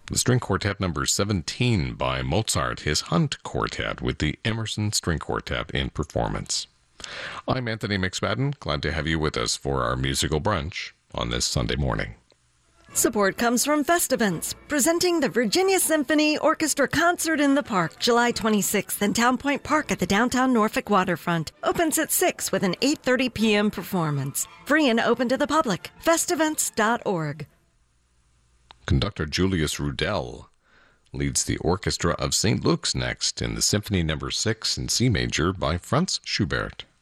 The String Quartet number 17 by Mozart, his Hunt Quartet with the Emerson String Quartet in performance. I'm Anthony McSpadden. Glad to have you with us for our musical brunch on this Sunday morning. Support comes from Festivants, presenting the Virginia Symphony Orchestra Concert in the Park, July 26th in Town Point Park at the downtown Norfolk waterfront. Opens at 6 with an 8:30 p.m. performance. Free and open to the public. Festivants.org. Conductor Julius Rudel leads the Orchestra of St. Luke's next in the Symphony No. 6 in C major by Franz Schubert.